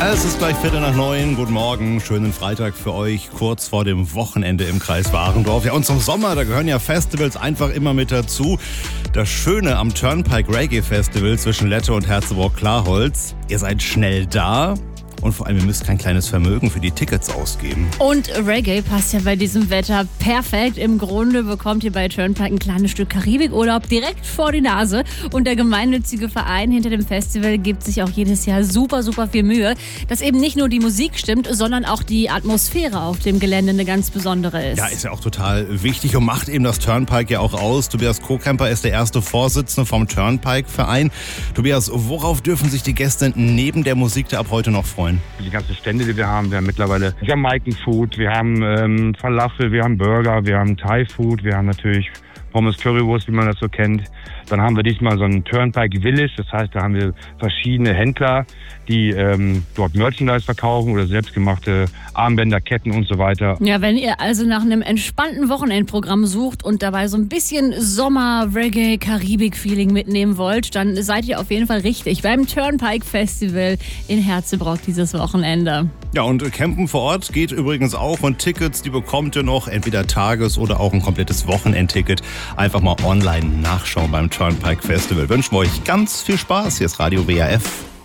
Es ist gleich 8:45. Guten Morgen, schönen Freitag für euch, kurz vor dem Wochenende im Kreis Warendorf. Ja, und zum Sommer, da gehören ja Festivals einfach immer mit dazu. Das Schöne am Turnpike Reggae Festival zwischen Lette und Herzeburg-Klarholz: Ihr seid schnell da. Und vor allem, ihr müsst kein kleines Vermögen für die Tickets ausgeben. Und Reggae passt ja bei diesem Wetter perfekt. Im Grunde bekommt ihr bei Turnpike ein kleines Stück Karibikurlaub direkt vor die Nase. Und der gemeinnützige Verein hinter dem Festival gibt sich auch jedes Jahr super viel Mühe, dass eben nicht nur die Musik stimmt, sondern auch die Atmosphäre auf dem Gelände eine ganz besondere ist. Ja, ist ja auch total wichtig und macht eben das Turnpike ja auch aus. Tobias Kohkemper ist der erste Vorsitzende vom Turnpike-Verein. Tobias, worauf dürfen sich die Gäste neben der Musik da ab heute noch freuen? Die ganzen Stände, die wir haben mittlerweile Jamaican-Food, wir haben Falafel, wir haben Burger, wir haben Thai-Food, wir haben natürlich Pommes Currywurst, wie man das so kennt. Dann haben wir diesmal so einen Turnpike Village, das heißt, da haben wir verschiedene Händler, die dort Merchandise verkaufen oder selbstgemachte Armbänder, Ketten und so weiter. Ja, wenn ihr also nach einem entspannten Wochenendprogramm sucht und dabei so ein bisschen Sommer-Reggae-Karibik-Feeling mitnehmen wollt, dann seid ihr auf jeden Fall richtig beim Turnpike Festival in Herzebrock dieses Wochenende. Ja, und campen vor Ort geht übrigens auch, und Tickets, die bekommt ihr noch, entweder Tages- oder auch ein komplettes Wochenendticket. Einfach mal online nachschauen beim Turnpike Festival. Wünschen wir euch ganz viel Spaß. Hier ist Radio WRF.